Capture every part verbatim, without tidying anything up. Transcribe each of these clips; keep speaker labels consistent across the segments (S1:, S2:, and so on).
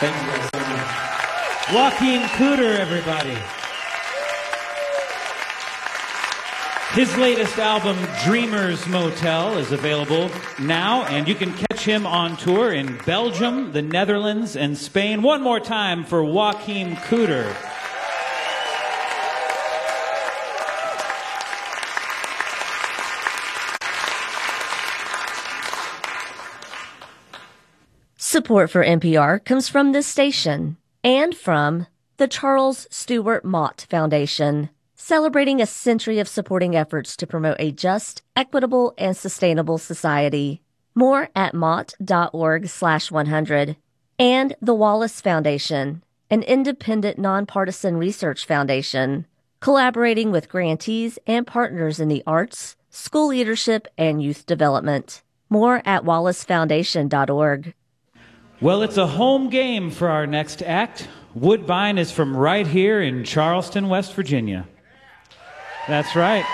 S1: Thank you guys so much.
S2: Joaquin Cooder, everybody. His latest album, Dreamers Motel, is available now, and you can catch him on tour in Belgium, the Netherlands, and Spain. One more time for Joaquin Cooder.
S3: Support for N P R comes from this station and from the Charles Stewart Mott Foundation, celebrating a century of supporting efforts to promote a just, equitable, and sustainable society. More at mott.org slash 100. And the Wallace Foundation, an independent nonpartisan research foundation, collaborating with grantees and partners in the arts, school leadership, and youth development. More at wallace foundation dot org.
S2: Well, it's a home game for our next act. Woodbine is from right here in Charleston, West Virginia. That's right.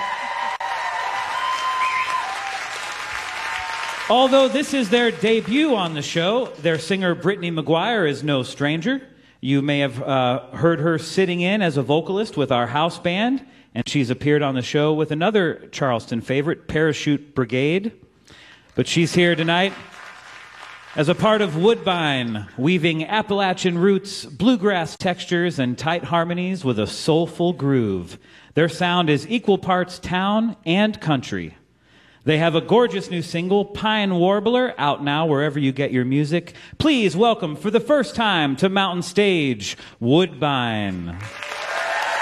S2: Although this is their debut on the show, their singer Brittany McGuire is no stranger. You may have uh, heard her sitting in as a vocalist with our house band, and she's appeared on the show with another Charleston favorite, Parachute Brigade. But she's here tonight as a part of Woodbine, weaving Appalachian roots, bluegrass textures, and tight harmonies with a soulful groove. Their sound is equal parts town and country. They have a gorgeous new single, Pine Warbler, out now wherever you get your music. Please welcome for the first time to Mountain Stage, Woodbine.